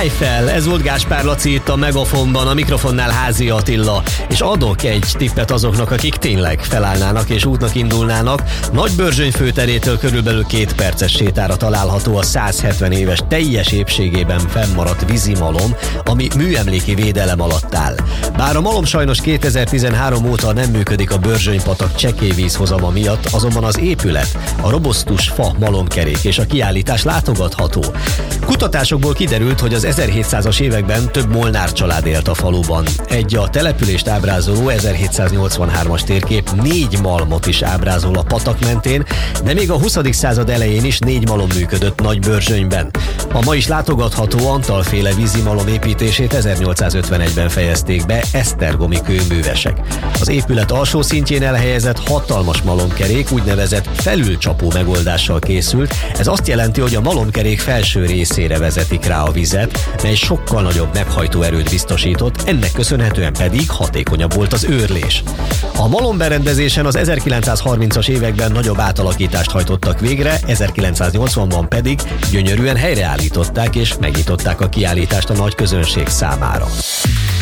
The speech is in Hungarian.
Állj fel! Ez volt Gáspár Laci itt a Megafonban, a mikrofonnál Házi Attila, és adok egy tippet azoknak, akik tényleg felállnának és útnak indulnának. Nagybörzsöny főterétől körülbelül 2 perces sétára található a 170 éves teljes épségében fennmaradt vízimalom, ami műemléki védelem alatt áll. Bár a malom sajnos 2013 óta nem működik a Börzsöny-patak csekély vízhozama miatt, azonban az épület, a robosztus fa malomkerék és a kiállítás látogatható. Kutatásokból kiderült, hogy az 1700-as években több Molnár család élt a faluban. Egy a települést ábrázoló 1783-as térkép 4 malmot is ábrázol a patak mentén, de még a 20. század elején is 4 malom működött Nagybörzsönyben. A ma is látogatható Antal-féle vízimalom építését 1851-ben fejezték be esztergomi kőművesek. Az épület alsó szintjén elhelyezett hatalmas malomkerék úgynevezett felülcsapó megoldással készült. Ez azt jelenti, hogy a malomkerék felső részére vezetik rá a vizet, mely sokkal nagyobb meghajtó erőt biztosított, ennek köszönhetően pedig hatékonyabb volt az őrlés. A malomberendezésen az 1930-as években nagyobb átalakítást hajtottak végre, 1980-ban pedig gyönyörűen helyreállították és megnyitották a kiállítást a nagy közönség számára.